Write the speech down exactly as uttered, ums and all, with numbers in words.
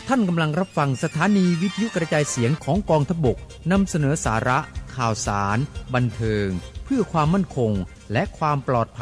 ท่านกำลังรับฟังสถานีวิทยุกระจายเสียงของกองทัพบกนำเสนอสาระข่าวสารบันเทิงเพื่อความมั่นคงและความปลอดภัย